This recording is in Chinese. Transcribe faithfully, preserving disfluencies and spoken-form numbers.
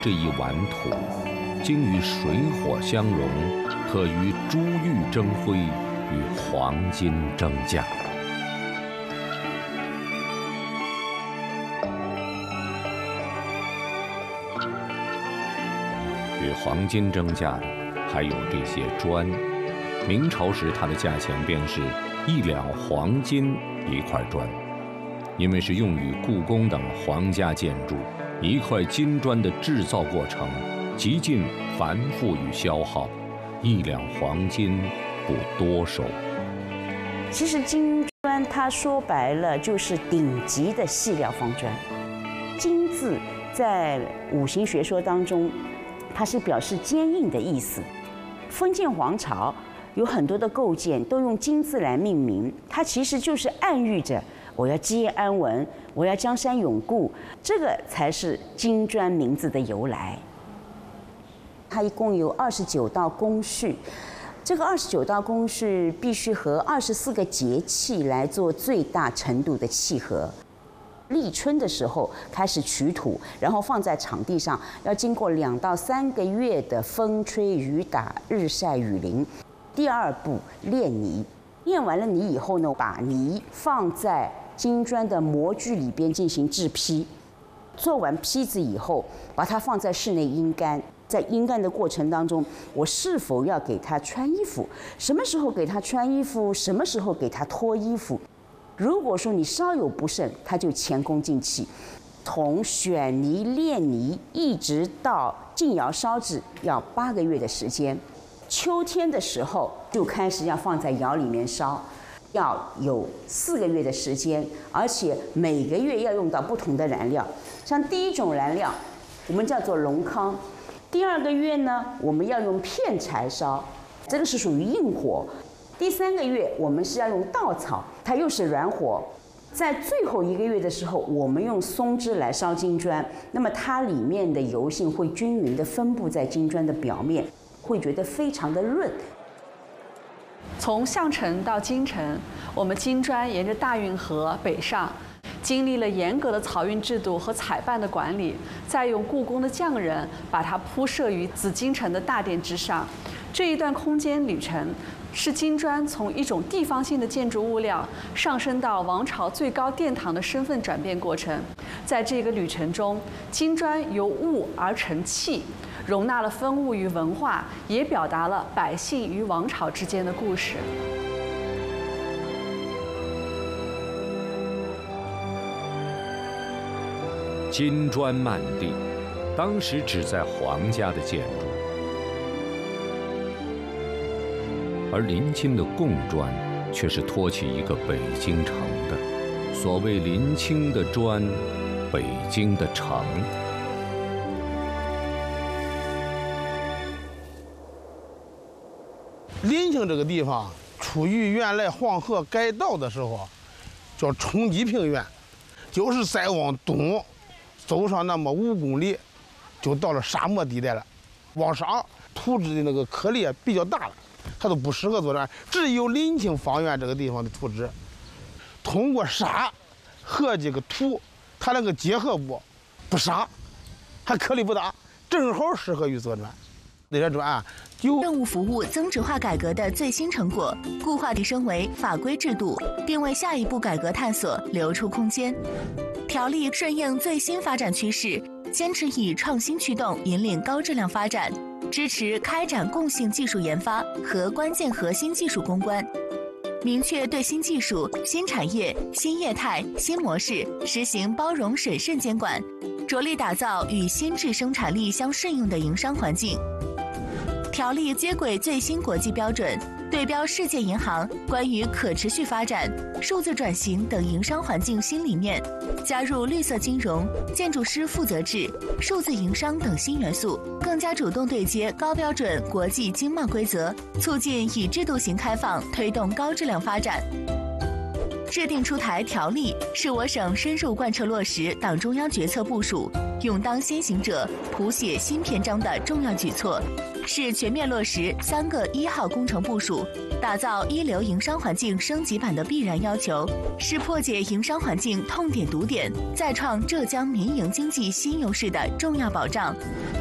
这一碗土，经与水火相融，可与珠玉争辉，与黄金争价。与黄金争价的还有这些砖。明朝时，它的价钱便是一两黄金一块砖，因为是用于故宫等皇家建筑。一块金砖的制造过程极尽繁复与消耗，一两黄金不多收。 其实金砖它说白了就是顶级的细料方砖。金字在五行学说当中，它是表示坚硬的意思。封建皇朝有很多的构件都用金字来命名，它其实就是暗喻着我要基业安稳，我要江山永固，这个才是金砖名字的由来。它一共有二十九道工序，这个二十九道工序必须和二十四个节气来做最大程度的契合。立春的时候开始取土，然后放在场地上，要经过两到三个月的风吹雨打、日晒雨淋。第二步炼泥，炼完了泥以后呢，把泥放在金砖的模具里边进行制坯。做完坯子以后，把它放在室内阴干。在阴干的过程当中，我是否要给它穿衣服？什么时候给它穿衣服？什么时候给它脱衣服？如果说你稍有不慎，它就前功尽弃。从选泥、炼泥一直到进窑烧制，要八个月的时间。秋天的时候就开始要放在窑里面烧，要有四个月的时间，而且每个月要用到不同的燃料。像第一种燃料，我们叫做龙糠；第二个月呢，我们要用片柴烧，这个是属于硬火；第三个月我们是要用稻草，它又是软火。在最后一个月的时候，我们用松枝来烧金砖，那么它里面的油性会均匀地分布在金砖的表面，会觉得非常的润。 从项城到京城，我们金砖沿着大运河北上，经历了严格的漕运制度和采办的管理，再用故宫的匠人把它铺设于紫禁城的大殿之上。这一段空间旅程，是金砖从一种地方性的建筑物料上升到王朝最高殿堂的身份转变过程。在这个旅程中，金砖由物而成器，容纳了风物与文化，也表达了百姓与王朝之间的故事。 金砖漫地，当时只在皇家的建筑，而临清的贡砖却是托起一个北京城的。所谓临清的砖，北京的城。 临清这个地方处于原来黄河改道的时候，叫冲积平原，就是再往东走上那么五公里，就到了沙漠地带了。往上土质的那个颗粒比较大了，它都不适合做砖，只有临清方圆这个地方的土质，通过沙和这个土，它那个结合物不沙，还颗粒不大，正好适合于做砖。那些砖啊，有政务服务增值化改革的最新成果，固化提升为法规制度，并为下一步改革探索留出空间。条例顺应最新发展趋势，坚持以创新驱动引领高质量发展，支持开展共性技术研发和关键核心技术攻关，明确对新技术、新产业、新业态、新模式实行包容审慎监管，着力打造与新质生产力相适应的营商环境。条例接轨最新国际标准，对标世界银行关于可持续发展、数字转型等营商环境新理念，加入绿色金融、建筑师负责制、数字营商等新元素，更加主动对接高标准国际经贸规则，促进以制度型开放推动高质量发展。 制定出台条例，是我省深入贯彻落实党中央决策部署、勇当先行者、谱写新篇章的重要举措，是全面落实“三个一号”工程部署、打造一流营商环境升级版的必然要求，是破解营商环境痛点堵点、再创浙江民营经济新优势的重要保障。